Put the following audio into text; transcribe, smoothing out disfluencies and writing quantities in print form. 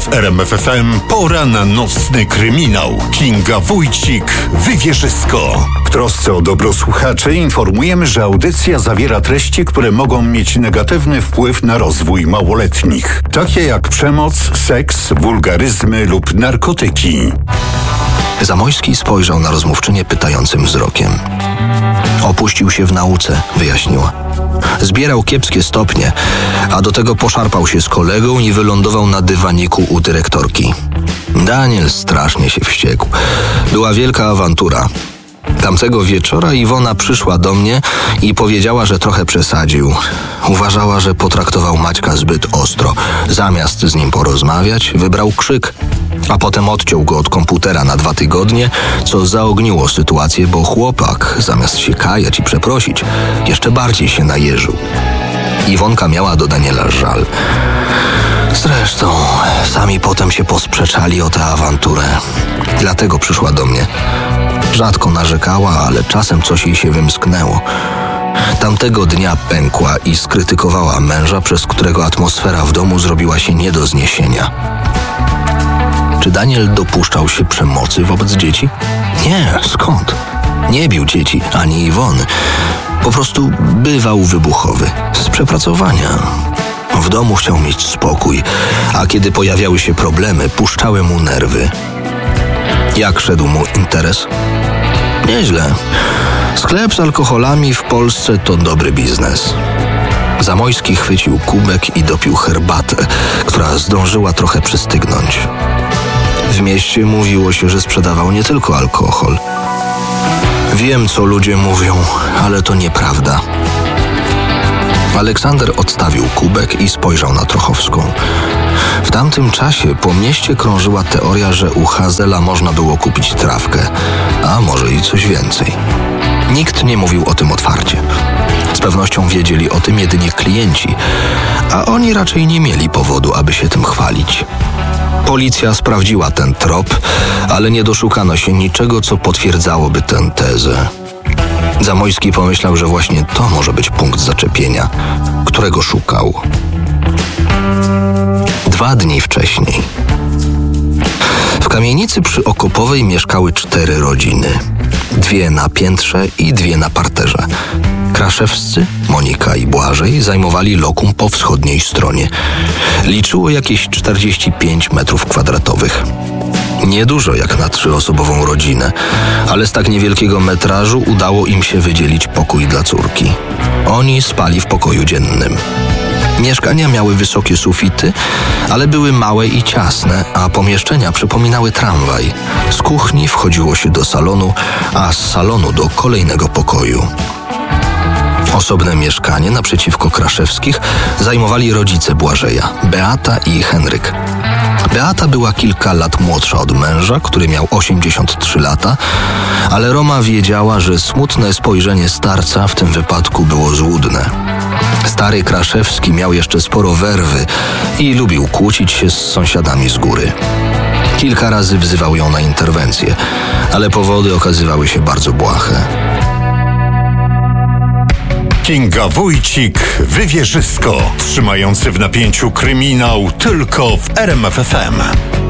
W RMF FM pora na nocny kryminał. Kinga Wójcik, Wywierzysko. W trosce o dobro słuchaczy informujemy, że audycja zawiera treści, które mogą mieć negatywny wpływ na rozwój małoletnich. Takie jak przemoc, seks, wulgaryzmy lub narkotyki. Zamojski spojrzał na rozmówczynię pytającym wzrokiem. Opuścił się w nauce, wyjaśniła. Zbierał kiepskie stopnie, a do tego poszarpał się z kolegą i wylądował na dywaniku u dyrektorki. Daniel strasznie się wściekł. Była wielka awantura. Tamtego wieczora Iwona przyszła do mnie i powiedziała, że trochę przesadził. Uważała, że potraktował Maćka zbyt ostro. Zamiast z nim porozmawiać, wybrał krzyk, a potem odciął go od komputera na 2 tygodnie, co zaogniło sytuację, bo chłopak, zamiast się kajać i przeprosić, jeszcze bardziej się najeżył. Iwonka miała do Daniela żal. Zresztą sami potem się posprzeczali o tę awanturę. Dlatego przyszła do mnie. Rzadko narzekała, ale czasem coś jej się wymsknęło. Tamtego dnia pękła i skrytykowała męża, przez którego atmosfera w domu zrobiła się nie do zniesienia. Czy Daniel dopuszczał się przemocy wobec dzieci? Nie, skąd? Nie bił dzieci, ani Iwony. Po prostu bywał wybuchowy. Z przepracowania. W domu chciał mieć spokój, a kiedy pojawiały się problemy, puszczały mu nerwy. Jak szedł mu interes? Nieźle. Sklep z alkoholami w Polsce to dobry biznes. Zamojski chwycił kubek i dopił herbatę, która zdążyła trochę przystygnąć. W mieście mówiło się, że sprzedawał nie tylko alkohol. Wiem, co ludzie mówią, ale to nieprawda. Aleksander odstawił kubek i spojrzał na Trochowską. W tamtym czasie po mieście krążyła teoria, że u Hazela można było kupić trawkę, a może i coś więcej. Nikt nie mówił o tym otwarcie. Z pewnością wiedzieli o tym jedynie klienci, a oni raczej nie mieli powodu, aby się tym chwalić. Policja sprawdziła ten trop, ale nie doszukano się niczego, co potwierdzałoby tę tezę. Zamojski pomyślał, że właśnie to może być punkt zaczepienia, którego szukał. 2 dni wcześniej. W kamienicy przy Okopowej mieszkały 4 rodziny. 2 na piętrze i 2 na parterze. Kraszewscy, Monika i Błażej, zajmowali lokum po wschodniej stronie. Liczyło jakieś 45 metrów kwadratowych. Niedużo jak na 3-osobową rodzinę, ale z tak niewielkiego metrażu udało im się wydzielić pokój dla córki. Oni spali w pokoju dziennym. Mieszkania miały wysokie sufity, ale były małe i ciasne, a pomieszczenia przypominały tramwaj. Z kuchni wchodziło się do salonu, a z salonu do kolejnego pokoju. Osobne mieszkanie naprzeciwko Kraszewskich zajmowali rodzice Błażeja, Beata i Henryk. Beata była kilka lat młodsza od męża, który miał 83 lata, ale Roma wiedziała, że smutne spojrzenie starca w tym wypadku było złudne. Stary Kraszewski miał jeszcze sporo werwy i lubił kłócić się z sąsiadami z góry. Kilka razy wzywał ją na interwencję, ale powody okazywały się bardzo błahe. Kinga Wójcik, Wywierzysko. Trzymający w napięciu kryminał tylko w RMF FM.